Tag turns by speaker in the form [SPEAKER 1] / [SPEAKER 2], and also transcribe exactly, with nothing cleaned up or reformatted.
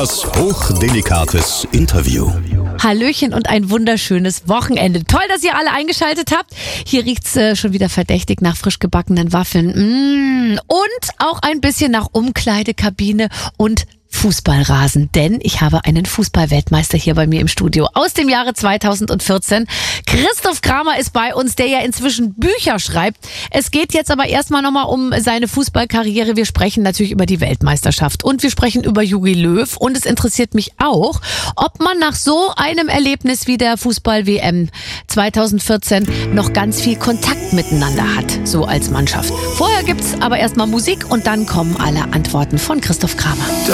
[SPEAKER 1] Das hochdelicates Interview.
[SPEAKER 2] Hallöchen und ein wunderschönes Wochenende. Toll, dass ihr alle eingeschaltet habt. Hier riecht's äh, schon wieder verdächtig nach frisch gebackenen Waffeln. Mmh. Und auch ein bisschen nach Umkleidekabine und Fußballrasen, denn ich habe einen Fußballweltmeister hier bei mir im Studio aus dem Jahre zweitausendvierzehn. Christoph Kramer ist bei uns, der ja inzwischen Bücher schreibt. Es geht jetzt aber erstmal nochmal um seine Fußballkarriere. Wir sprechen natürlich über die Weltmeisterschaft und wir sprechen über Jogi Löw und es interessiert mich auch, ob man nach so einem Erlebnis wie der Fußball-W M zweitausendvierzehn noch ganz viel Kontakt miteinander hat, so als Mannschaft. Vorher gibt's aber erstmal Musik und dann kommen alle Antworten von Christoph Kramer.